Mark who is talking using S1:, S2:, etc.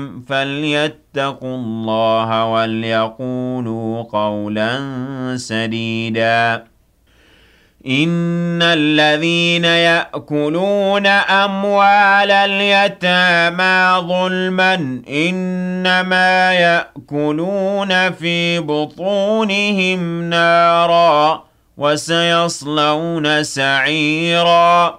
S1: فليتقوا الله وليقولوا قولا سديدا. إن الذين يأكلون أموال اليتامى ظلما إنما يأكلون في بطونهم نارا وسيصلون سعيرا.